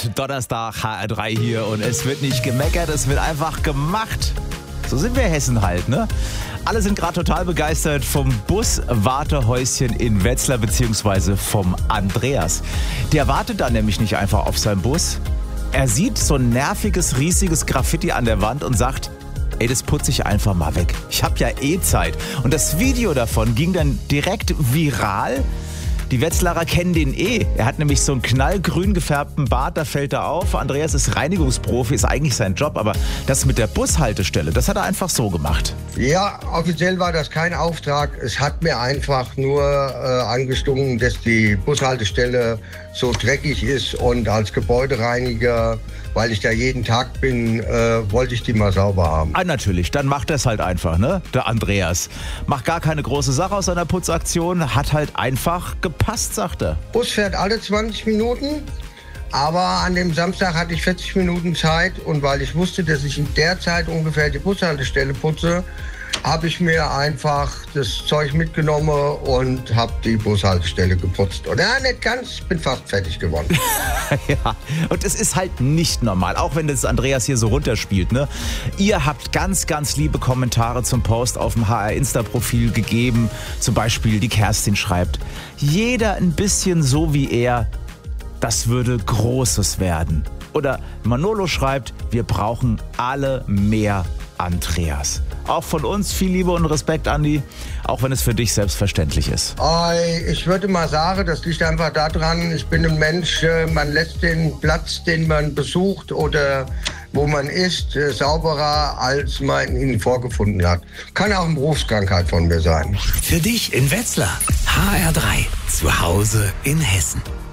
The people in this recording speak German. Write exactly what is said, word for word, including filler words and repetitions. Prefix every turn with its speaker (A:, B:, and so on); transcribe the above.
A: Abend, Donnerstag, H R drei hier und es wird nicht gemeckert, es wird einfach gemacht. So sind wir Hessen halt, ne? Alle sind gerade total begeistert vom Bus-Wartehäuschen in Wetzlar beziehungsweise vom Andreas. Der wartet da nämlich nicht einfach auf seinen Bus. Er sieht so ein nerviges, riesiges Graffiti an der Wand und sagt, ey, das putze ich einfach mal weg. Ich habe ja eh Zeit. Und das Video davon ging dann direkt viral. Die Wetzlarer kennen den eh. Er hat nämlich so einen knallgrün gefärbten Bart, da fällt er auf. Andreas ist Reinigungsprofi, ist eigentlich sein Job, aber das mit der Bushaltestelle, das hat er einfach so gemacht.
B: Ja, offiziell war das kein Auftrag. Es hat mir einfach nur äh, angestunken, dass die Bushaltestelle so dreckig ist und als Gebäudereiniger, weil ich da jeden Tag bin, äh, wollte ich die mal sauber haben.
A: Ah, natürlich, dann macht er es halt einfach, ne? Der Andreas. Macht gar keine große Sache aus seiner Putzaktion, hat halt einfach gepasst, sagt er.
B: Bus fährt alle zwanzig Minuten, aber an dem Samstag hatte ich vierzig Minuten Zeit und weil ich wusste, dass ich in der Zeit ungefähr die Bushaltestelle putze, habe ich mir einfach das Zeug mitgenommen und habe die Bushaltestelle geputzt. Und ja, nicht ganz, ich bin fast fertig geworden.
A: Ja, und es ist halt nicht normal, auch wenn das Andreas hier so runterspielt, ne? Ihr habt ganz, ganz liebe Kommentare zum Post auf dem H R-Insta-Profil gegeben. Zum Beispiel die Kerstin schreibt, jeder ein bisschen so wie er, das würde Großes werden. Oder Manolo schreibt, wir brauchen alle mehr Andreas. Auch von uns viel Liebe und Respekt, Andi, auch wenn es für dich selbstverständlich ist.
B: Ich würde mal sagen, das liegt einfach daran, ich bin ein Mensch, man lässt den Platz, den man besucht oder wo man ist, sauberer, als man ihn vorgefunden hat. Kann auch eine Berufskrankheit von mir sein.
C: Für dich in Wetzlar, H R drei, zu Hause in Hessen.